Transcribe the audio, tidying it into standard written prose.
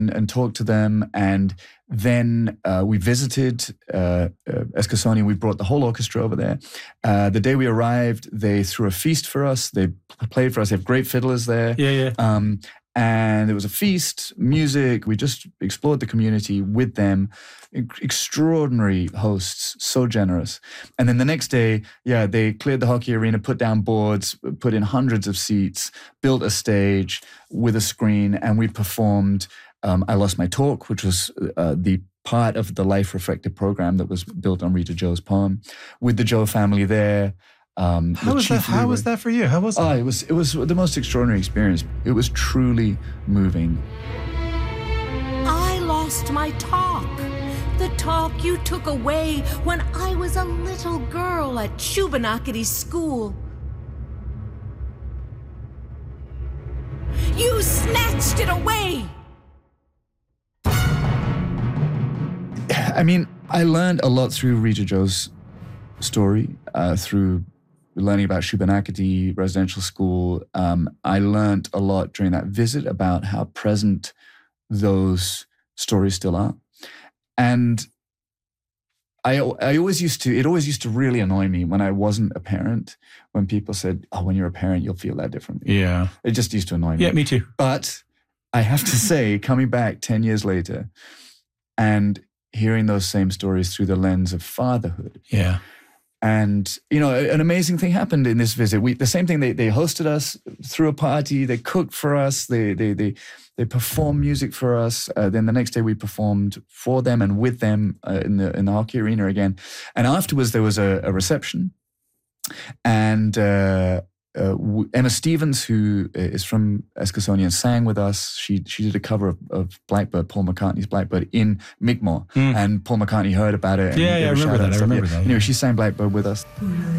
and talked to them. And then we visited Eskasoni, and we brought the whole orchestra over there. The day we arrived, they threw a feast for us. They played for us. They have great fiddlers there. And there was a feast, music. We just explored the community with them. Extraordinary hosts, so generous. And then the next day, they cleared the hockey arena, put down boards, put in hundreds of seats, built a stage with a screen, and we performed I Lost My Talk, which was the part of the Life Reflective program that was built on Rita Joe's poem, with the Joe family there. How was that for you? How was it? It was the most extraordinary experience. It was truly moving. I lost my talk. The talk you took away when I was a little girl at Shubenacadie School. You snatched it away! I mean, I learned a lot through Rita Joe's story, through learning about Shubenacadie Residential School. I learned a lot during that visit about how present those stories still are. And I always used to really annoy me when I wasn't a parent, when people said, oh, when you're a parent, you'll feel that differently. Yeah. It just used to annoy me. Yeah, me too. But I have to say, coming back 10 years later and hearing those same stories through the lens of fatherhood. Yeah. And, an amazing thing happened in this visit. The same thing, they hosted us through a party, they cooked for us, they performed music for us. Then the next day we performed for them and with them in the hockey arena again. And afterwards there was a reception. And Emma Stevens, who is from Eskasoni and sang with us, she did a cover of Blackbird, Paul McCartney's Blackbird, in Mi'kmaq. And Paul McCartney heard about it. And I remember that. She sang Blackbird with us.